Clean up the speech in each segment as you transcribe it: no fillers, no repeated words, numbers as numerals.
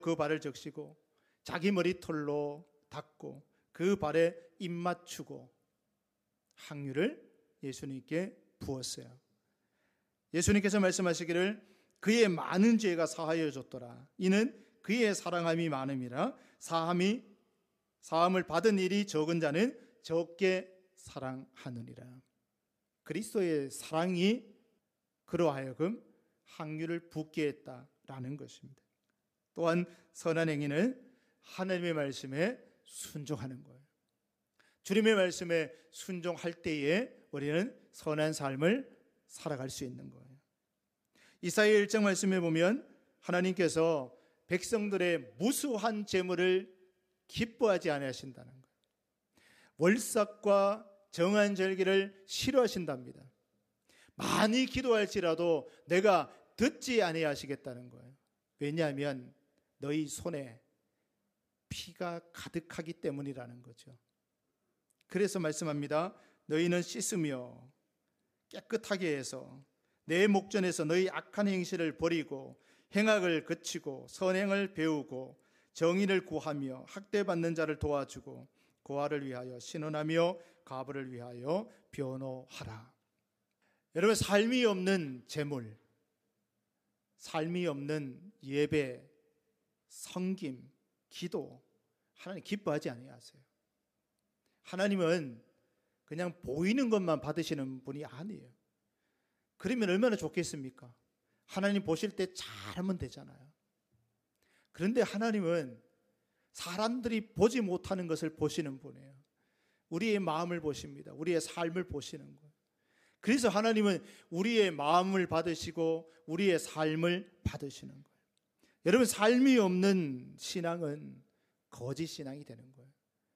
그 발을 적시고 자기 머리털로 닦고 그 발에 입 맞추고 향유를 예수님께 부었어요. 예수님께서 말씀하시기를 그의 많은 죄가 사하여 줬더라. 이는 그의 사랑함이 많음이라. 사함을 받은 일이 적은 자는 적게 사랑하느니라. 그리스도의 사랑이 그로 하여금 향유를 붓게 했다라는 것입니다. 또한 선한 행위는 하나님의 말씀에 순종하는 거예요. 주님의 말씀에 순종할 때에 우리는 선한 삶을 살아갈 수 있는 거예요. 이사야 1장 말씀에 보면 하나님께서 백성들의 무수한 재물을 기뻐하지 아니하신다는 거예요. 월삭과 정한 절기를 싫어하신답니다. 많이 기도할지라도 내가 듣지 아니하시겠다는 거예요. 왜냐하면 너희 손에 피가 가득하기 때문이라는 거죠. 그래서 말씀합니다. 너희는 씻으며 깨끗하게 해서 내 목전에서 너희 악한 행실을 버리고 행악을 그치고 선행을 배우고 정의를 구하며 학대받는 자를 도와주고 고아를 위하여 신원하며 과부를 위하여 변호하라. 여러분, 삶이 없는 재물, 삶이 없는 예배, 성김, 기도, 하나님 기뻐하지 아니하세요. 하나님은 그냥 보이는 것만 받으시는 분이 아니에요. 그러면 얼마나 좋겠습니까? 하나님 보실 때 잘하면 되잖아요. 그런데 하나님은 사람들이 보지 못하는 것을 보시는 분이에요. 우리의 마음을 보십니다. 우리의 삶을 보시는 거예요. 그래서 하나님은 우리의 마음을 받으시고 우리의 삶을 받으시는 거예요. 여러분, 삶이 없는 신앙은 거짓 신앙이 되는 거예요.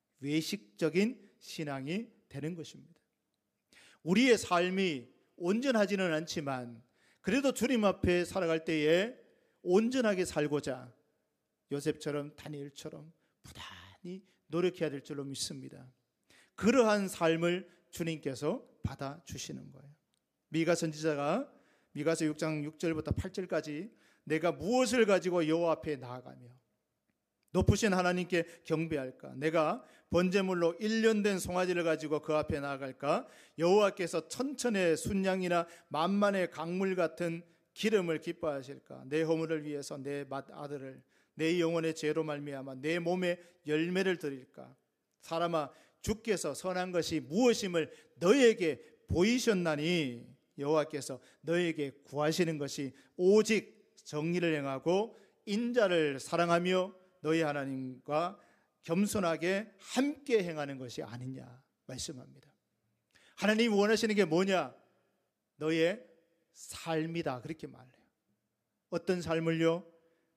외식적인 신앙이 되는 것입니다. 우리의 삶이 온전하지는 않지만 그래도 주님 앞에 살아갈 때에 온전하게 살고자 요셉처럼 다니엘처럼 부단히 노력해야 될 줄로 믿습니다. 그러한 삶을 주님께서 받아주시는 거예요. 미가 선지자가 미가서 6장 6절부터 8절까지 내가 무엇을 가지고 여호와 앞에 나아가며 높으신 하나님께 경배할까? 내가 번제물로 1년 된 송아지를 가지고 그 앞에 나아갈까? 여호와께서 천천의 순양이나 만만의 강물 같은 기름을 기뻐하실까? 내 허물을 위해서 내 맏아들을 내 영혼의 죄로 말미암아 내 몸에 열매를 드릴까? 사람아, 주께서 선한 것이 무엇임을 너에게 보이셨나니 여호와께서 너에게 구하시는 것이 오직 정의를 행하고 인자를 사랑하며 너희 하나님과 겸손하게 함께 행하는 것이 아니냐 말씀합니다. 하나님이 원하시는 게 뭐냐? 너의 삶이다, 그렇게 말해요. 어떤 삶을요?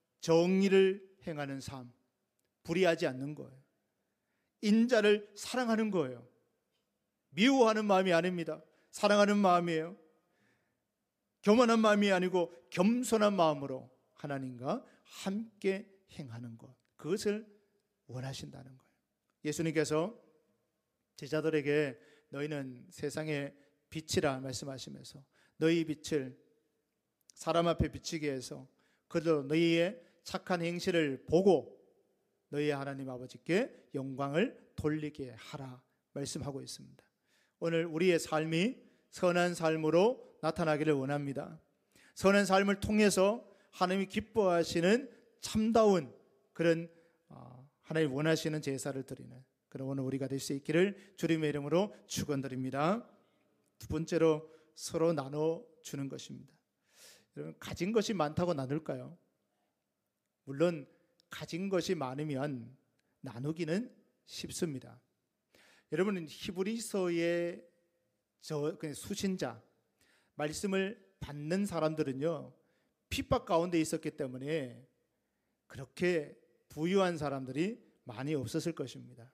정의를 행하는 삶, 불의하지 않는 거예요. 인자를 사랑하는 거예요. 미워하는 마음이 아닙니다. 사랑하는 마음이에요. 교만한 마음이 아니고 겸손한 마음으로 하나님과 함께 행하는 것, 그것을 원하신다는 거예요. 예수님께서 제자들에게 너희는 세상의 빛이라 말씀하시면서 너희 빛을 사람 앞에 비치게 해서 그들도 너희의 착한 행실을 보고 너희 하나님 아버지께 영광을 돌리게 하라 말씀하고 있습니다. 오늘 우리의 삶이 선한 삶으로 나타나기를 원합니다. 선한 삶을 통해서 하나님이 기뻐하시는 참다운 그런 하나님 원하시는 제사를 드리는 그런 오늘 우리가 될 수 있기를 주님의 이름으로 축원드립니다. 두 번째로 서로 나눠주는 것입니다. 여러분, 가진 것이 많다고 나눌까요? 물론 가진 것이 많으면 나누기는 쉽습니다. 여러분은 히브리서의 수신자 말씀을 받는 사람들은요, 핍박 가운데 있었기 때문에 그렇게 부유한 사람들이 많이 없었을 것입니다.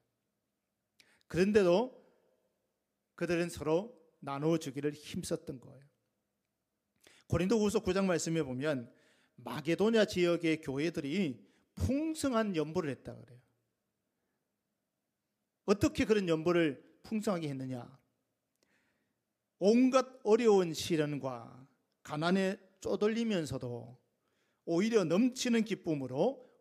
그런데도 그들은 서로 나눠주기를 힘썼던 거예요. 고린도후서 9장 말씀에 보면 마게도냐 지역의 교회들이 풍성한 연보를 했다 그래요. 어떻게 그런 연보를 풍성하게 했느냐? 온갖 어려운 시련과 가난에 쪼들리면서도 오히려 넘치는 기쁨으로